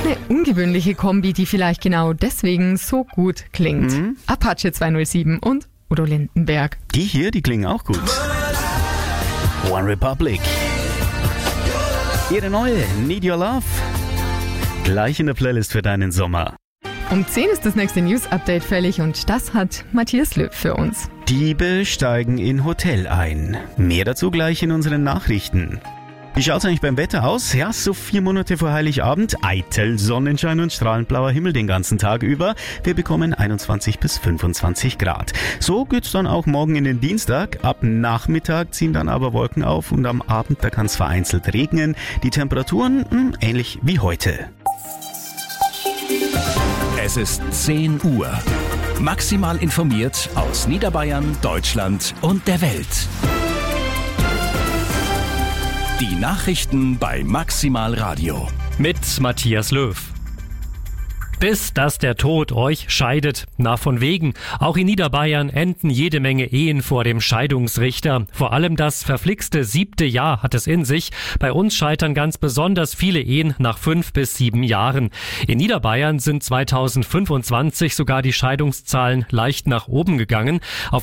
eine ungewöhnliche Kombi, die vielleicht genau deswegen so gut klingt. Apache 207 und Udo Lindenberg. Die hier, die klingen auch gut. One Republic. Ihre neue Need Your Love. Gleich in der Playlist für deinen Sommer. Um 10 ist das nächste News-Update fällig und das hat Matthias Löw für uns. Diebe steigen in Hotel ein. Mehr dazu gleich in unseren Nachrichten. Wie schaut's eigentlich beim Wetter aus? Ja, so 4 Monate vor Heiligabend. Eitel, Sonnenschein und strahlend blauer Himmel den ganzen Tag über. Wir bekommen 21 bis 25 Grad. So geht's dann auch morgen in den Dienstag. Ab Nachmittag ziehen dann aber Wolken auf und am Abend, da kann es vereinzelt regnen. Die Temperaturen ähnlich wie heute. Es ist 10 Uhr. Maximal informiert aus Niederbayern, Deutschland und der Welt. Die Nachrichten bei Maximal Radio. Mit Matthias Löw. Bis dass der Tod euch scheidet. Na von wegen. Auch in Niederbayern enden jede Menge Ehen vor dem Scheidungsrichter. Vor allem das verflixte 7. Jahr hat es in sich. Bei uns scheitern ganz besonders viele Ehen nach 5 bis 7 Jahren. In Niederbayern sind 2025 sogar die Scheidungszahlen leicht nach oben gegangen. Auf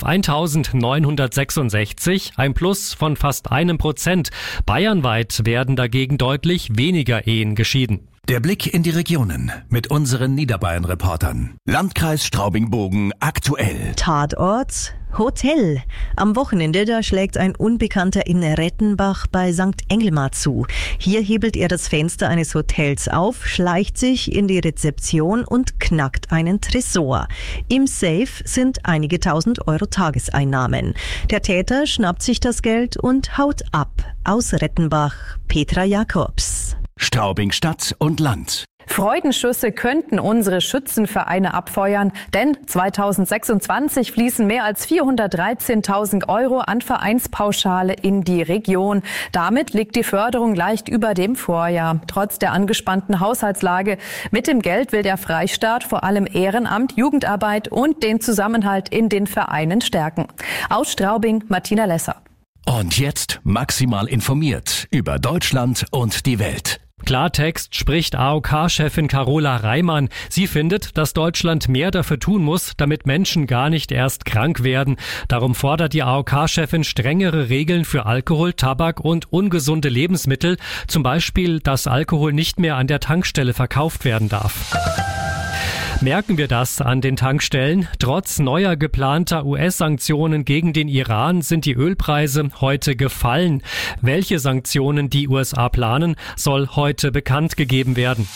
1966, ein Plus von fast 1%. Bayernweit werden dagegen deutlich weniger Ehen geschieden. Der Blick in die Regionen mit unseren Niederbayern-Reportern. Landkreis Straubing-Bogen aktuell. Tatort Hotel. Am Wochenende, da schlägt ein Unbekannter in Rettenbach bei St. Engelmar zu. Hier hebelt er das Fenster eines Hotels auf, schleicht sich in die Rezeption und knackt einen Tresor. Im Safe sind einige 1000 Euro Tageseinnahmen. Der Täter schnappt sich das Geld und haut ab. Aus Rettenbach, Petra Jakobs. Straubing Stadt und Land. Freudenschüsse könnten unsere Schützenvereine abfeuern, denn 2026 fließen mehr als 413.000 Euro an Vereinspauschale in die Region. Damit liegt die Förderung leicht über dem Vorjahr. Trotz der angespannten Haushaltslage. Mit dem Geld will der Freistaat vor allem Ehrenamt, Jugendarbeit und den Zusammenhalt in den Vereinen stärken. Aus Straubing, Martina Lesser. Und jetzt maximal informiert über Deutschland und die Welt. Klartext spricht AOK-Chefin Carola Reimann. Sie findet, dass Deutschland mehr dafür tun muss, damit Menschen gar nicht erst krank werden. Darum fordert die AOK-Chefin strengere Regeln für Alkohol, Tabak und ungesunde Lebensmittel. Zum Beispiel, dass Alkohol nicht mehr an der Tankstelle verkauft werden darf. Merken wir das an den Tankstellen? Trotz neuer geplanter US-Sanktionen gegen den Iran sind die Ölpreise heute gefallen. Welche Sanktionen die USA planen, soll heute bekannt gegeben werden.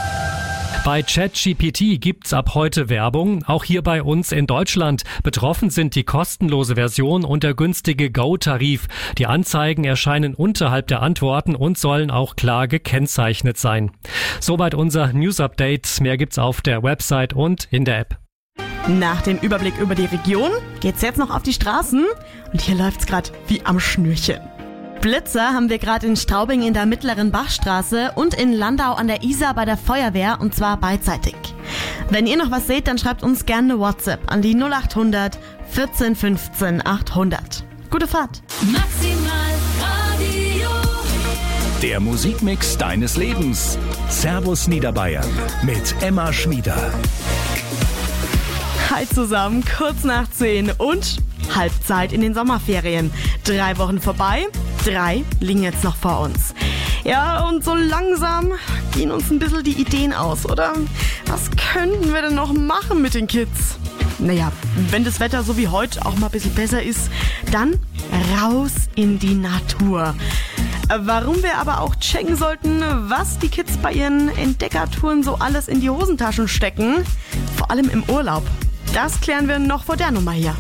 Bei ChatGPT gibt's ab heute Werbung, auch hier bei uns in Deutschland. Betroffen sind die kostenlose Version und der günstige Go-Tarif. Die Anzeigen erscheinen unterhalb der Antworten und sollen auch klar gekennzeichnet sein. Soweit unser News-Update. Mehr gibt's auf der Website und in der App. Nach dem Überblick über die Region geht's jetzt noch auf die Straßen und hier läuft's gerade wie am Schnürchen. Blitzer haben wir gerade in Straubing in der Mittleren Bachstraße und in Landau an der Isar bei der Feuerwehr und zwar beidseitig. Wenn ihr noch was seht, dann schreibt uns gerne eine WhatsApp an die 0800 14 15 800. Gute Fahrt! Maximal Radio. Der Musikmix deines Lebens. Servus Niederbayern mit Emma Schmieder. Hi zusammen, kurz nach 10 und Halbzeit in den Sommerferien. 3 Wochen vorbei, 3 liegen jetzt noch vor uns. Ja, und so langsam gehen uns ein bisschen die Ideen aus, oder? Was könnten wir denn noch machen mit den Kids? Naja, wenn das Wetter so wie heute auch mal ein bisschen besser ist, dann raus in die Natur. Warum wir aber auch checken sollten, was die Kids bei ihren Entdeckertouren so alles in die Hosentaschen stecken, vor allem im Urlaub. Das klären wir noch vor der Nummer hier.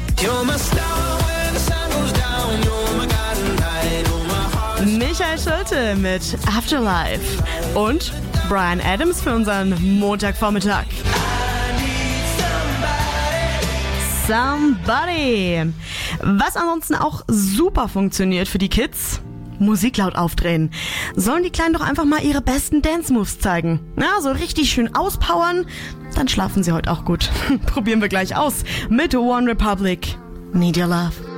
Michael Schulte mit Afterlife und Bryan Adams für unseren Montagvormittag. Somebody. Was ansonsten auch super funktioniert für die Kids: Musik laut aufdrehen. Sollen die Kleinen doch einfach mal ihre besten Dance-Moves zeigen. Na, so richtig schön auspowern, dann schlafen sie heute auch gut. Probieren wir gleich aus mit One Republic. Need Your Love.